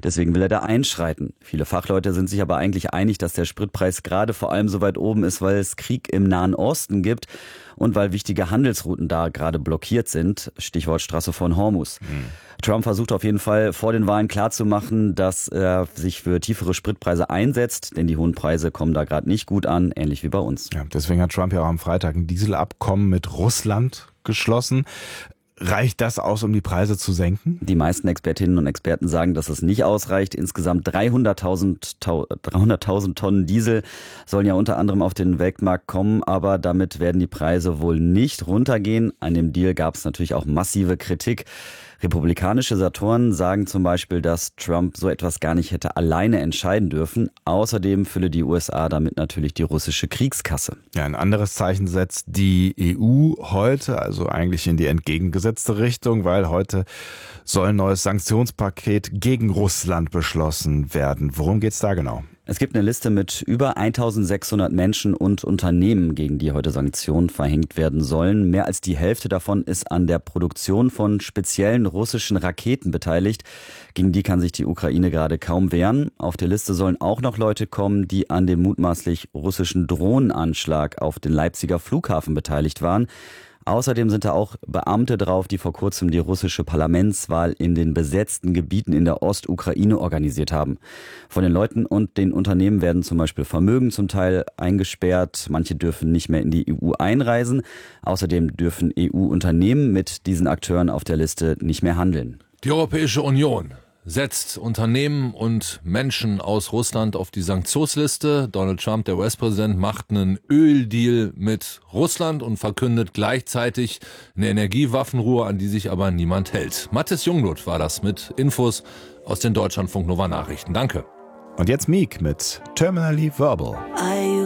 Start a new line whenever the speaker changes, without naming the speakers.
Deswegen will er da einschreiten. Viele Fachleute sind sich aber eigentlich einig, dass der Spritpreis gerade vor allem so weit oben ist, weil es Krieg im Nahen Osten gibt und weil wichtige Handelsrouten da gerade blockiert sind. Stichwort Straße von Hormuz. Trump versucht auf jeden Fall vor den Wahlen klarzumachen, dass er sich für tiefere Spritpreise einsetzt, denn die hohen Preise kommen da gerade nicht gut an, ähnlich wie bei uns.
Ja, deswegen hat Trump ja auch am Freitag ein Dieselabkommen mit Russland geschlossen. Reicht das aus, um die Preise zu senken?
Die meisten Expertinnen und Experten sagen, dass es nicht ausreicht. Insgesamt 300.000 Tonnen Diesel sollen ja unter anderem auf den Weltmarkt kommen, aber damit werden die Preise wohl nicht runtergehen. An dem Deal gab es natürlich auch massive Kritik. Republikanische Senatoren sagen zum Beispiel, dass Trump so etwas gar nicht hätte alleine entscheiden dürfen. Außerdem fülle die USA damit natürlich die russische Kriegskasse.
Ja, ein anderes Zeichen setzt die EU heute, also eigentlich in die entgegengesetzte Richtung, weil heute soll ein neues Sanktionspaket gegen Russland beschlossen werden. Worum geht's da genau?
Es gibt eine Liste mit über 1.600 Menschen und Unternehmen, gegen die heute Sanktionen verhängt werden sollen. Mehr als die Hälfte davon ist an der Produktion von speziellen russischen Raketen beteiligt. Gegen die kann sich die Ukraine gerade kaum wehren. Auf der Liste sollen auch noch Leute kommen, die an dem mutmaßlich russischen Drohnenanschlag auf den Leipziger Flughafen beteiligt waren. Außerdem sind da auch Beamte drauf, die vor kurzem die russische Parlamentswahl in den besetzten Gebieten in der Ostukraine organisiert haben. Von den Leuten und den Unternehmen werden zum Beispiel Vermögen zum Teil eingesperrt. Manche dürfen nicht mehr in die EU einreisen. Außerdem dürfen EU-Unternehmen mit diesen Akteuren auf der Liste nicht mehr handeln.
Die Europäische Union setzt Unternehmen und Menschen aus Russland auf die Sanktionsliste. Donald Trump, der US-Präsident, macht einen Öldeal mit Russland und verkündet gleichzeitig eine Energiewaffenruhe, an die sich aber niemand hält. Mathis Jungblut war das mit Infos aus den Deutschlandfunk Nova Nachrichten. Danke.
Und jetzt Meek mit Terminally Verbal.